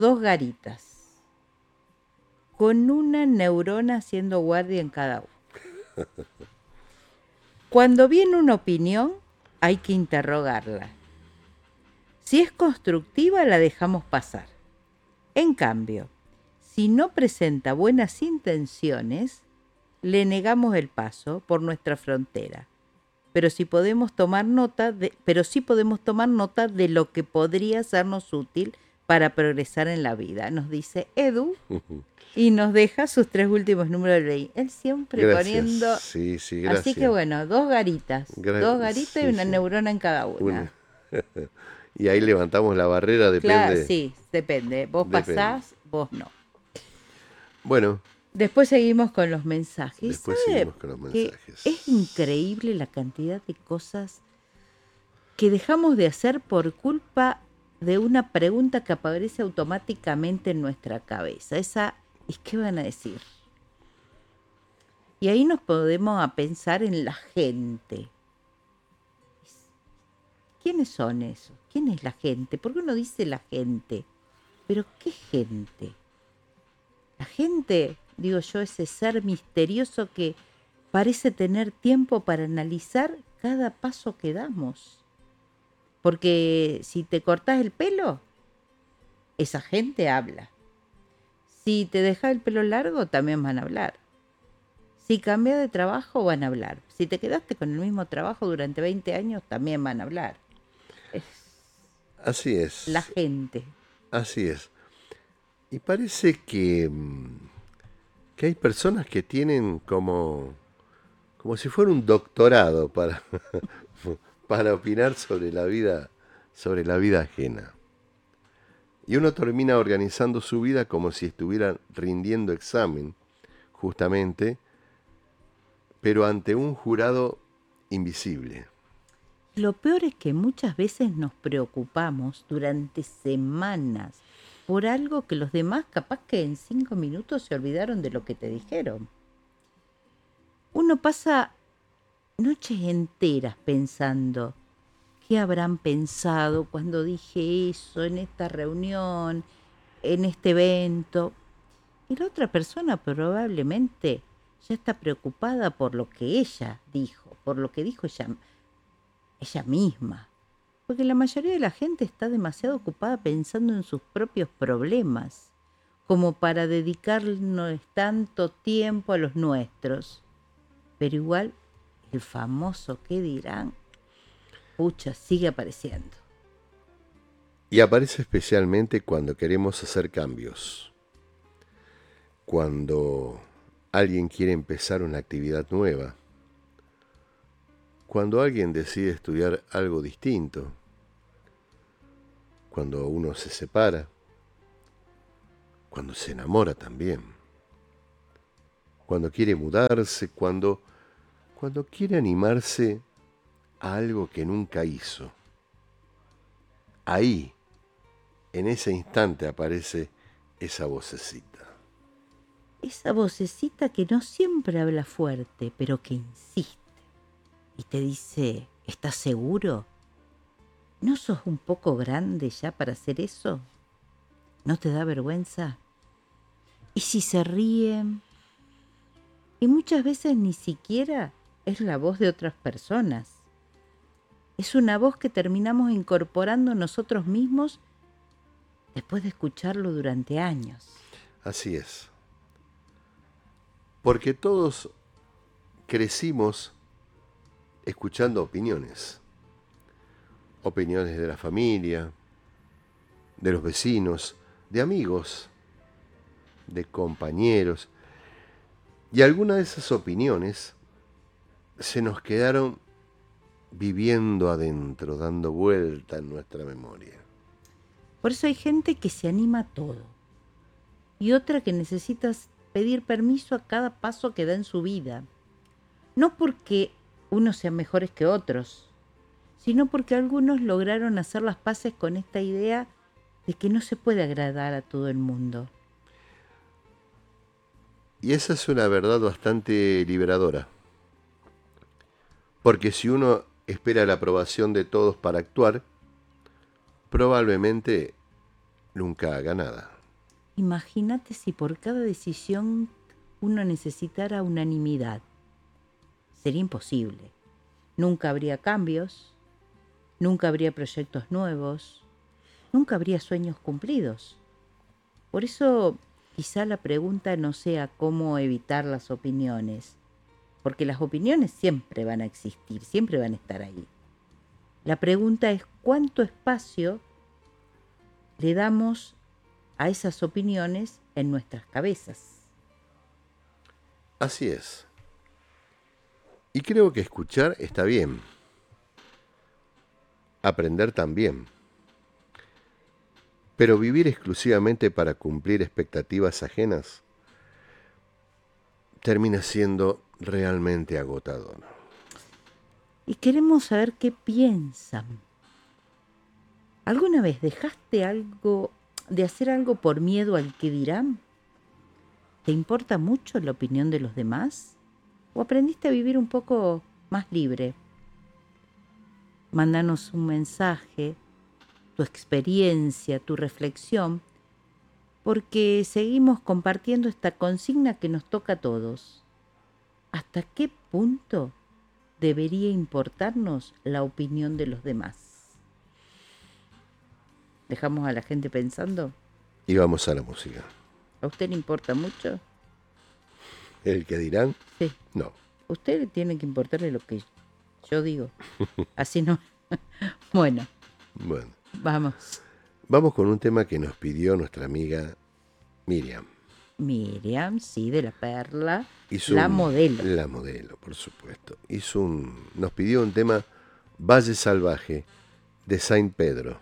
dos garitas, con una neurona haciendo guardia en cada una. Cuando viene una opinión, hay que interrogarla. Si es constructiva, la dejamos pasar. En cambio, si no presenta buenas intenciones, le negamos el paso por nuestra frontera. Pero sí podemos tomar nota de lo que podría sernos útil para progresar en la vida, nos dice Edu y nos deja sus 3 últimos números de ley. Él siempre Gracias, poniendo. sí, sí, Así que gracias. bueno, dos garitas y Sí, una sí. neurona en cada Una. una. Y ahí levantamos la barrera, Claro, depende, sí, depende. Vos depende. pasás, vos no. Bueno, Después seguimos con los mensajes. después ¿Sabe seguimos con los que es mensajes. increíble la cantidad de cosas que dejamos de hacer por culpa de una pregunta que aparece automáticamente en nuestra cabeza? Esa, ¿y qué van a decir? Y ahí nos podemos a pensar en la gente. ¿Quiénes son esos? ¿Quién es la gente? ¿Por qué uno dice la gente? Pero ¿qué gente? La gente, digo yo, ese ser misterioso que parece tener tiempo para analizar cada paso que damos. Porque si te cortás el pelo, esa gente habla. Si te dejas el pelo largo, también van a hablar. Si cambias de trabajo, van a hablar. Si te quedaste con el mismo trabajo durante 20 años, también van a hablar. Es Así la es, gente. así es. Y parece que hay personas que tienen como si fuera un doctorado para opinar sobre la vida ajena. Y uno termina organizando su vida como si estuviera rindiendo examen, justamente, pero ante un jurado invisible. Lo peor es que muchas veces nos preocupamos durante semanas por algo que los demás capaz que en 5 minutos se olvidaron de lo que te dijeron. Uno pasa noches enteras pensando qué habrán pensado cuando dije eso en esta reunión, en este evento. Y la otra persona probablemente ya está preocupada por lo que ella dijo, por lo que dijo ella misma. Porque la mayoría de la gente está demasiado ocupada pensando en sus propios problemas, como para dedicarnos tanto tiempo a los nuestros. Pero igual, el famoso qué dirán, pucha, sigue apareciendo. Y aparece especialmente cuando queremos hacer cambios, cuando alguien quiere empezar una actividad nueva, cuando alguien decide estudiar algo distinto, cuando uno se separa, cuando se enamora también, cuando quiere mudarse, cuando quiere animarse a algo que nunca hizo. Ahí, en ese instante aparece esa vocecita. Esa vocecita que no siempre habla fuerte, pero que insiste y te dice, ¿estás seguro? ¿No sos un poco grande ya para hacer eso? ¿No te da vergüenza? ¿Y si se ríen? Y muchas veces ni siquiera es la voz de otras personas. Es una voz que terminamos incorporando nosotros mismos después de escucharlo durante años. Así es. Porque todos crecimos escuchando opiniones. Opiniones de la familia, de los vecinos, de amigos, de compañeros. Y algunas de esas opiniones se nos quedaron viviendo adentro, dando vuelta en nuestra memoria. Por eso hay gente que se anima a todo y otra que necesita pedir permiso a cada paso que da en su vida. No porque unos sean mejores que otros, sino porque algunos lograron hacer las paces con esta idea de que no se puede agradar a todo el mundo. Y esa es una verdad bastante liberadora. Porque si uno espera la aprobación de todos para actuar, probablemente nunca haga nada. Imagínate si por cada decisión uno necesitara unanimidad. Sería imposible. Nunca habría cambios, nunca habría proyectos nuevos, nunca habría sueños cumplidos. Por eso quizá la pregunta no sea cómo evitar las opiniones, porque las opiniones siempre van a existir, siempre van a estar ahí. La pregunta es cuánto espacio le damos a esas opiniones en nuestras cabezas. Así es. Y creo que escuchar está bien. Aprender también. Pero vivir exclusivamente para cumplir expectativas ajenas termina siendo realmente agotador. Y queremos saber qué piensan. ¿Alguna vez dejaste de hacer algo por miedo al que dirán? ¿Te importa mucho la opinión de los demás? ¿O aprendiste a vivir un poco más libre? Mándanos un mensaje, tu experiencia, tu reflexión, porque seguimos compartiendo esta consigna que nos toca a todos. ¿Hasta qué punto debería importarnos la opinión de los demás? ¿Dejamos a la gente pensando? Y vamos a la música. ¿A usted le importa mucho? ¿El que dirán? Sí. No. A usted le tiene que importarle lo que yo digo. Así no. Bueno, vamos. Vamos con un tema que nos pidió nuestra amiga Miriam. Miriam, sí, de La Perla. Modelo. La modelo, por supuesto. Nos pidió un tema Valle Salvaje de Saint Pedro.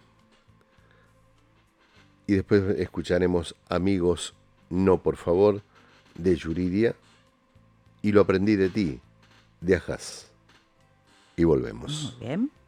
Y después escucharemos Amigos, no por favor, de Yuridia. Y Lo aprendí de ti, de Ajaz. Y volvemos. Muy bien.